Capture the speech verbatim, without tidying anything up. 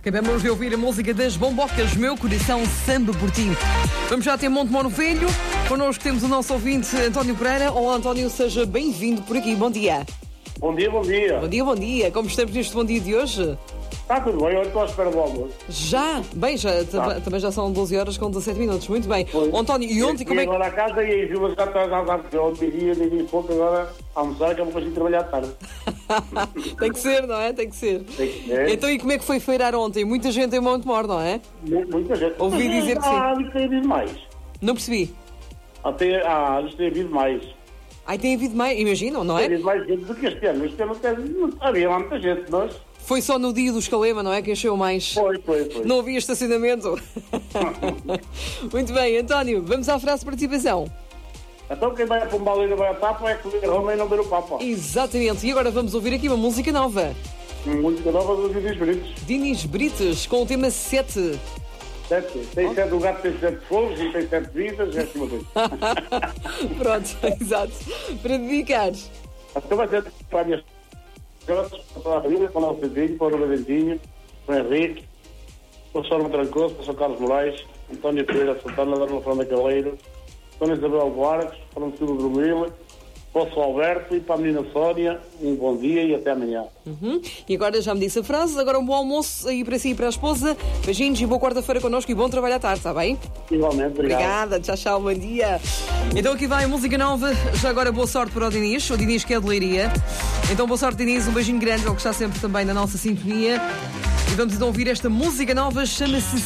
Acabamos de ouvir a música das Bombocas, Meu Coração Samba por Ti. Vamos já ter Monte Moro Velho. Connosco temos o nosso ouvinte António Pereira. Olá, António, seja bem-vindo por aqui. Bom dia. Bom dia, bom dia. Bom dia, bom dia. Como estamos neste bom dia de hoje? Está tudo bem, eu estou à espera do almoço. Já? Bem, já, Tá. também já são doze horas com dezassete minutos. Muito bem. Foi. Ô, António, e ontem como é que... agora a casa e aí viu já está a dar ontem dia, dia pouco, agora a almoçar que eu vou conseguir trabalhar tarde. Tem que ser, não é? Tem que ser. Tem que ser. Então, e como é que foi feirar ontem? Muita gente em Monte Moro, não é? Mu- Muita gente. Ouvi Mas, dizer que ah, isto tem havido mais. Não percebi. Até, ah, isto tem havido mais. Ai, tem havido mais, imaginam, não Tem é? havido mais gente do que este ano. Este ano até não havia lá muita gente, mas Foi só no dia do Escalema, não é? Que encheu mais. foi, foi, foi. Não havia estacionamento. Muito bem, António, vamos à frase de participação. Então quem vai a Pombal e não vai a Tapa é comer Roma e não ver o Papa. Exatamente, e agora vamos ouvir aqui uma música nova. Música nova dos Diniz Britos. Dinis Brites, com o tema sete. Sete. Tem sete, o gato tem sete fogos e tem sete vidas, é uma coisa. Pronto, exato. Para dedicar. Então vai ser para a minha para a família, para o nosso filho, para o Bentinho, para o Henrique, para o Sr. Trancoso, para o Sr. Carlos Moraes, António Pereira Santana, Dona Fernanda Caleiro, Dona Isabel Buarques, para o Silvio Dormil, para o Sr. Alberto e para a menina Sónia, um bom dia e até amanhã. Uhum. E agora já me disse a frase, agora um bom almoço aí para si e para a esposa. Beijinhos e boa quarta-feira connosco e bom trabalho à tarde, está bem? Igualmente, obrigado. Obrigada, tchau, tchau, bom dia. Então aqui vai a música nova. Já agora boa sorte para o Dinis, o Dinis que é de Leiria. Então boa sorte, Dinis, um beijinho grande, ele que está sempre também na nossa sintonia. E vamos então ouvir esta música nova, chama-se